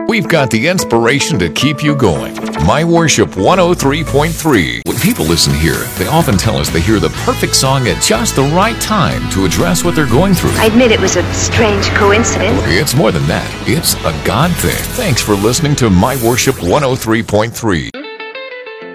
We've got the inspiration to keep you going. My Worship 103.3. When people listen here, they often tell us they hear the perfect song at just the right time to address what they're going through. I admit it was a strange coincidence. It's more than that. It's a God thing. Thanks for listening to My Worship 103.3.